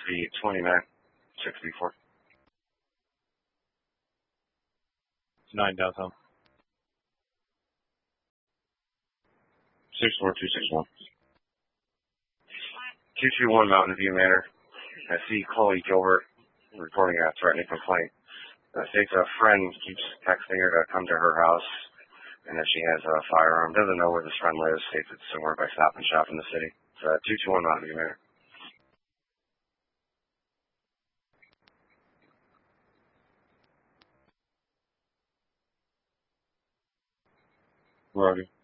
the 2964. 9 downtown. 64261. 221 Mountain View Manor. I see Chloe Gilbert reporting a threatening complaint. States a friend keeps texting her to come to her house, and that she has a firearm. Doesn't know where this friend lives. States it's somewhere by Stop and Shop in the city. It's 221 Mountain View Manor. Roger.